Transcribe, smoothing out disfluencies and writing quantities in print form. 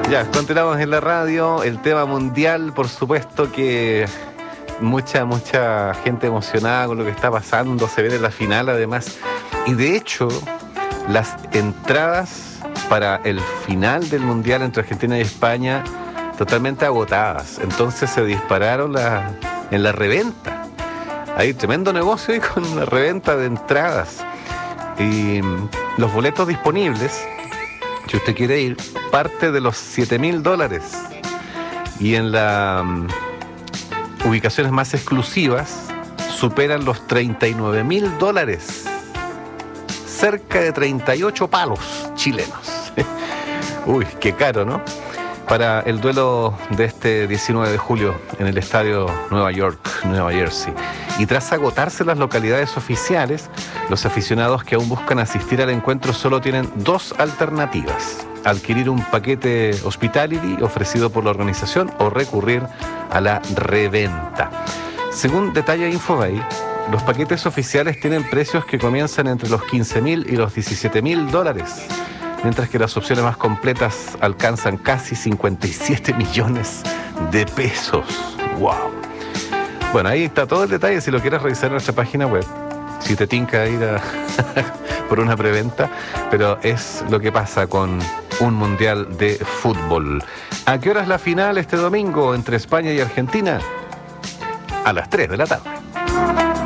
Ya, continuamos en la radio. El tema mundial, por supuesto que mucha gente emocionada con lo que está pasando. Se viene la final además. Y de hecho, las entradas para el final del mundial entre Argentina y España totalmente agotadas. Entonces se dispararon en la reventa. Hay tremendo negocio ahí con la reventa de entradas. Y los boletos disponibles, si usted quiere ir, parte de los $7.000. Y en las ubicaciones más exclusivas superan los $39.000. Cerca de 38 palos chilenos. Uy, qué caro, ¿no? Para el duelo de este 19 de julio en el estadio Nueva York, Nueva Jersey. Y tras agotarse las localidades oficiales, los aficionados que aún buscan asistir al encuentro solo tienen dos alternativas: adquirir un paquete hospitality ofrecido por la organización o recurrir a la reventa. Según detalla Infobay, los paquetes oficiales tienen precios que comienzan entre los $15.000 y los $17.000, mientras que las opciones más completas alcanzan casi 57 millones de pesos. ¡Wow! Bueno, ahí está todo el detalle si lo quieres revisar en nuestra página web. Si te tinca ir por una preventa, pero es lo que pasa con un mundial de fútbol. ¿A qué hora es la final este domingo entre España y Argentina? A las 3 de la tarde.